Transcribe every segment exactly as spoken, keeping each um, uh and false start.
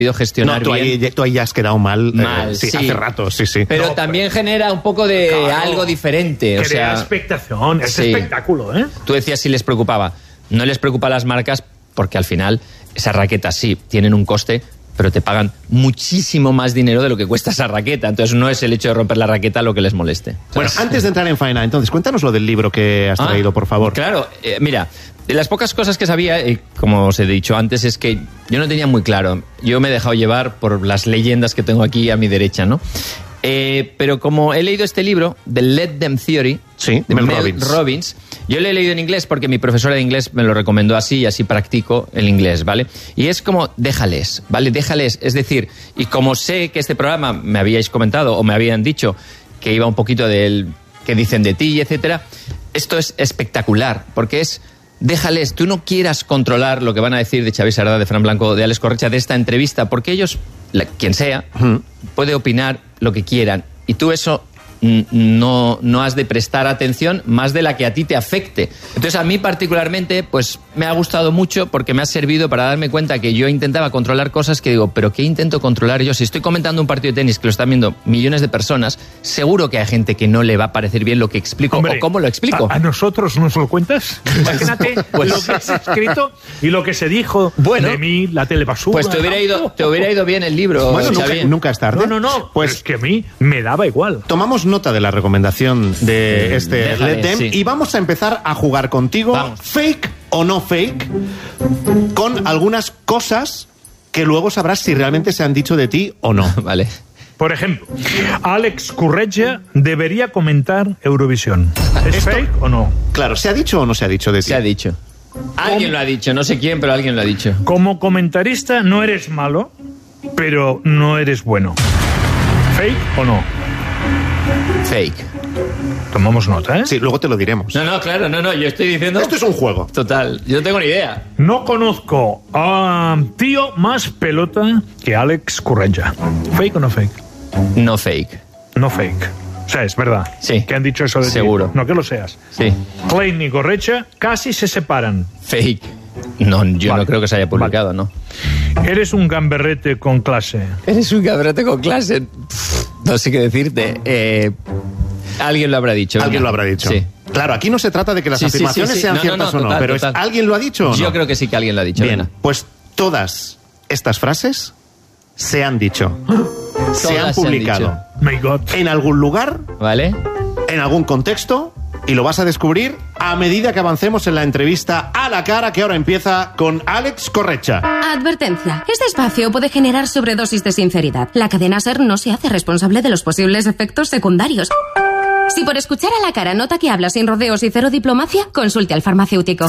gestionar no, tú bien. Ahí, tú ahí ya has quedado mal. Mal, eh, sí, sí. Hace rato, sí, sí. Pero No, también pero- genera un poco de Claro, algo diferente. O Crea sea, expectación, es sí. espectáculo, ¿eh? Tú decías si les preocupaba. No les preocupa a las marcas porque al final esas raquetas sí tienen un coste, pero te pagan muchísimo más dinero de lo que cuesta esa raqueta. Entonces no es el hecho de romper la raqueta lo que les moleste. Bueno, Entonces, antes de entrar en faena, entonces, cuéntanos lo del libro que has Ah, traído, por favor. Claro, eh, mira, de las pocas cosas que sabía, eh, como os he dicho antes, es que yo no tenía muy claro. Yo me he dejado llevar por las leyendas que tengo aquí a mi derecha, ¿no? Eh, pero como he leído este libro, The Let Them Theory, Sí, de Mel Mel Robbins. Robbins, yo lo he leído en inglés porque mi profesora de inglés me lo recomendó así y así practico el inglés, ¿vale? Y es como, déjales, ¿vale? Déjales, es decir, y como sé que este programa me habíais comentado o me habían dicho que iba un poquito del que dicen de ti, etcétera, esto es espectacular, porque es, déjales, tú no quieras controlar lo que van a decir de Xavi Sardá, de Fran Blanco, de Alex Correcha, de esta entrevista, porque ellos, la- quien sea, Ujú. puede opinar lo que quieran, y tú eso mm, no, no has de prestar atención más de la que a ti te afecte. Entonces a mí particularmente pues me ha gustado mucho porque me ha servido para darme cuenta que yo intentaba controlar cosas que digo, pero ¿qué intento controlar yo? Si estoy comentando un partido de tenis que lo están viendo millones de personas, seguro que hay gente que no le va a parecer bien lo que explico. Hombre, o cómo lo explico. ¿A, a nosotros nos lo cuentas? Imagínate Pues- lo que has escrito y lo que se dijo Bueno, de mí, la telebasura. Pues te hubiera ido, te hubiera ido bien el libro, Bueno, nunca, Xavi. nunca es tarde. No, no, no. Pues Pues es que a mí me daba igual. tomamos nota de la recomendación de este déjale, Let Them sí. y vamos a empezar a jugar contigo, Vamos. fake o no fake, con algunas cosas que luego sabrás si realmente se han dicho de ti o no. Vale. Por ejemplo, Alex Correia debería comentar Eurovisión. ¿Es Esto- fake o no? Claro, ¿se ha dicho o no se ha dicho de ti? Se ha dicho. Alguien lo ha dicho, no sé quién, pero alguien lo ha dicho. Como comentarista no eres malo, pero no eres bueno. ¿Fake o no? Fake. Tomamos nota, ¿eh? Sí, luego te lo diremos. No, no, claro, no, no, yo estoy diciendo... Esto es un juego. Total, yo no tengo ni idea. No conozco a tío más pelota que Alex Correia. ¿Fake o no fake? No fake. No fake. O sea, es verdad. Sí. Que han dicho eso de ti. Seguro. No que lo seas. Sí. Klein y Correia casi se separan. Fake. No, yo Vale. no creo que se haya publicado, ¿no? Eres un gamberrete con clase. Eres un cabrete con clase. Pff, no sé qué decirte. Eh, alguien lo habrá dicho. venga. Alguien lo habrá dicho. Sí. Claro, aquí no se trata de que las Sí, sí, afirmaciones sí, sí. sean No, no, ciertas no, o no, total, pero es, total. ¿alguien lo ha dicho o no? Yo creo que sí que alguien lo ha dicho. Bien, venga. pues todas estas frases se han dicho. se Todas han se han publicado dicho. My God. en algún lugar, ¿Vale? en algún contexto, y lo vas a descubrir a medida que avancemos en la entrevista a la cara que ahora empieza con Alex Correia. Advertencia. Este espacio puede generar sobredosis de sinceridad. La cadena SER no se hace responsable de los posibles efectos secundarios. Si por escuchar a la cara nota que habla sin rodeos y cero diplomacia, consulte al farmacéutico.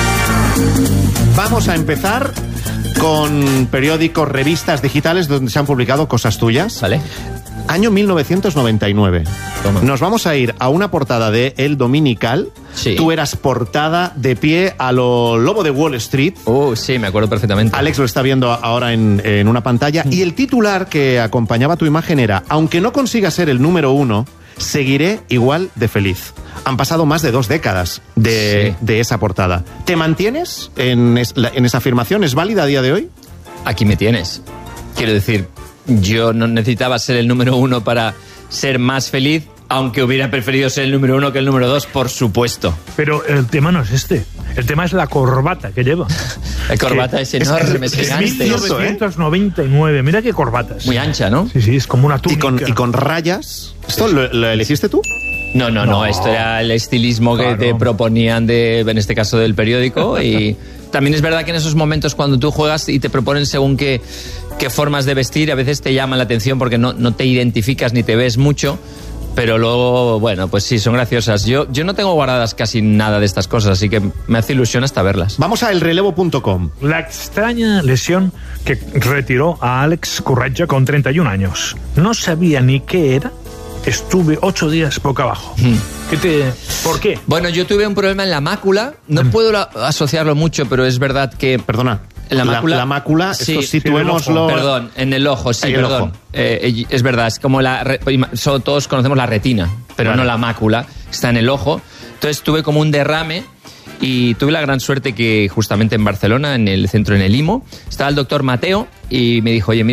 Vamos a empezar con periódicos, revistas digitales donde se han publicado cosas tuyas. ¿Vale? Año mil novecientos noventa y nueve. Toma. Nos vamos a ir a una portada de El Dominical. Sí. Tú eras portada de pie a lo Lobo de Wall Street. Uh, sí, me acuerdo perfectamente. Alex lo está viendo ahora en, en una pantalla. Y el titular que acompañaba tu imagen era: aunque no consiga ser el número uno, seguiré igual de feliz. Han pasado más de dos décadas de, Sí. de esa portada. ¿Te mantienes en, es- la- en esa afirmación? ¿Es válida a día de hoy? Aquí me tienes. Quiero decir, yo no necesitaba ser el número uno para ser más feliz, aunque hubiera preferido ser el número uno que el número dos, por supuesto. Pero el tema no es este. El tema es la corbata que lleva. La corbata es enorme, es es gigante. vicioso. mil novecientos noventa y nueve. Mira qué corbatas. Muy ancha, ¿no? Sí, sí, es como una Y túnica. con, y con rayas. ¿Esto lo, lo elegiste tú? No, no, no, No. esto era el estilismo que Claro. te proponían, de, en este caso del periódico. Y también es verdad que en esos momentos cuando tú juegas y te proponen según qué, qué formas de vestir, a veces te llama la atención porque no, no te identificas ni te ves mucho. Pero luego, bueno, pues sí, son graciosas. Yo, yo no tengo guardadas casi nada de estas cosas, así que me hace ilusión hasta verlas. Vamos a el relevo punto com. La extraña lesión que retiró a Alex Correia con treinta y un años. No sabía ni qué era. Estuve ocho días boca abajo. ¿Qué te, ¿Por qué? Bueno, yo tuve un problema en la mácula. No puedo la- asociarlo mucho, pero es verdad que... Perdona. En la mácula. La, mácula, Sí, esto sí, situémoslo. Perdón, en el ojo, sí, En el perdón. ojo. Eh, es verdad, es como la... re- so- todos conocemos la retina, pero Vale. no la mácula. Está en el ojo. Entonces tuve como un derrame Y tuve la gran suerte que justamente en Barcelona, en el centro, en el I M O, estaba el doctor Mateo y me dijo, oye, mira,